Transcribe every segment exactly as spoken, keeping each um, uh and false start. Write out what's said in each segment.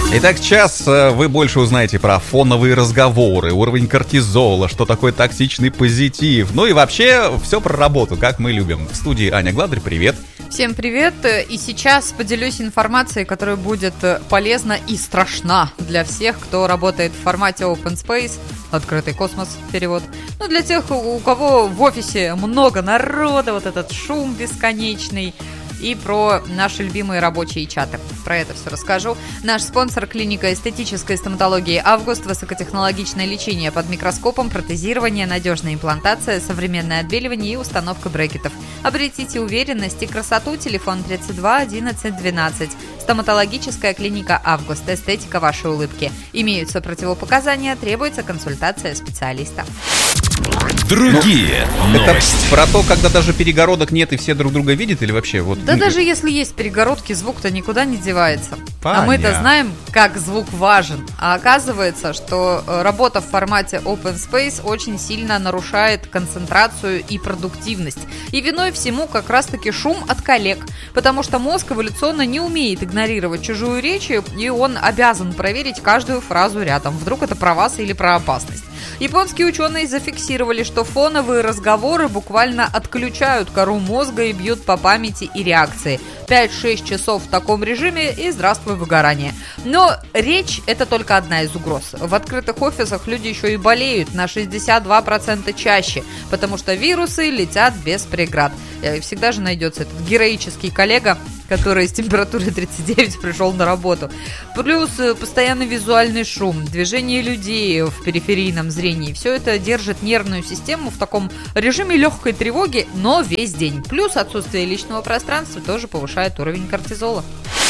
Итак, сейчас вы больше узнаете про фоновые разговоры, уровень кортизола, что такое токсичный позитив, ну и вообще все про работу, как мы любим. В студии Аня Гладырь, привет. Всем привет, и сейчас поделюсь информацией, которая будет полезна и страшна для всех, кто работает в формате Open Space, открытый космос, перевод. Ну, для тех, у кого в офисе много народа, вот этот шум бесконечный. И про наши любимые рабочие чаты. Про это все расскажу. Наш спонсор — клиника эстетической стоматологии «Август». Высокотехнологичное лечение под микроскопом, протезирование, надежная имплантация, современное отбеливание и установка брекетов. Обретите уверенность и красоту. Телефон тридцать два одиннадцать двенадцать. Стоматологическая клиника «Август». Эстетика вашей улыбки. Имеются противопоказания, требуется консультация специалиста. Другие ну, новости. Это про то, когда даже перегородок нет и все друг друга видят, или вообще вот. Да ну, даже если есть перегородки, звук-то никуда не девается. Понятно. А мы-то знаем, как звук важен. А оказывается, что работа в формате Open Space очень сильно нарушает концентрацию и продуктивность. И виной всему как раз-таки шум от коллег. Потому что мозг эволюционно не умеет игнорировать чужую речь, и он обязан проверить каждую фразу рядом. Вдруг это про вас или про опасность. Японские ученые зафиксировали, что фоновые разговоры буквально отключают кору мозга и бьют по памяти и реакции. пять-шесть часов в таком режиме и здравствуй выгорание. Но речь — это только одна из угроз. В открытых офисах люди еще и болеют на шестьдесят два процента чаще, потому что вирусы летят без преград. И всегда же найдется этот героический коллега, который с температурой тридцать девять пришел на работу. Плюс постоянный визуальный шум, движение людей в периферийном зрении. Все это держит нервную систему в таком режиме легкой тревоги, но весь день. Плюс отсутствие личного пространства тоже повышает уровень кортизола.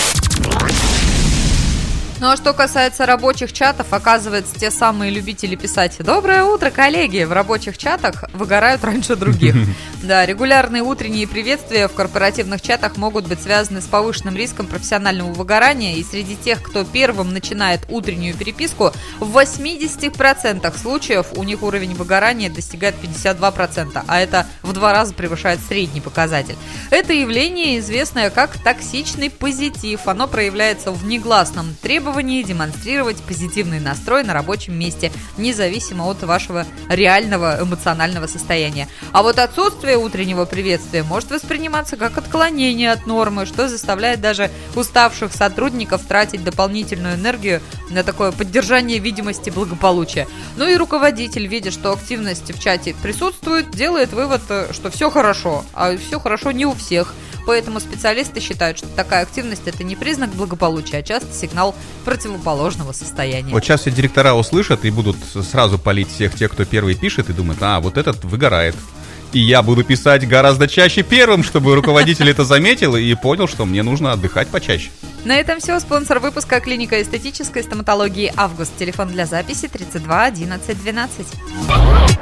Ну а что касается рабочих чатов, оказывается, те самые любители писать «Доброе утро, коллеги!» в рабочих чатах выгорают раньше других. Да, регулярные утренние приветствия в корпоративных чатах могут быть связаны с повышенным риском профессионального выгорания, и среди тех, кто первым начинает утреннюю переписку, в восемьдесят процентов случаев у них уровень выгорания достигает пятьдесят два процента, а это в два раза превышает средний показатель. Это явление, известное как токсичный позитив. Оно проявляется в негласном требовании демонстрировать позитивный настрой на рабочем месте, независимо от вашего реального эмоционального состояния. А вот отсутствие утреннего приветствия может восприниматься как отклонение от нормы, что заставляет даже уставших сотрудников тратить дополнительную энергию на такое поддержание видимости благополучия. Ну и руководитель, видя, что активность в чате присутствует, делает вывод, что все хорошо, а все хорошо не у всех. Поэтому специалисты считают, что такая активность — это не признак благополучия, а часто сигнал противоположного состояния. Вот сейчас все директора услышат и будут сразу палить всех тех, кто первый пишет, и думают: а, вот этот выгорает. И я буду писать гораздо чаще первым, чтобы руководитель это заметил и понял, что мне нужно отдыхать почаще. На этом все. Спонсор выпуска — клиника эстетической стоматологии «Август». Телефон для записи тридцать два одиннадцать двенадцать.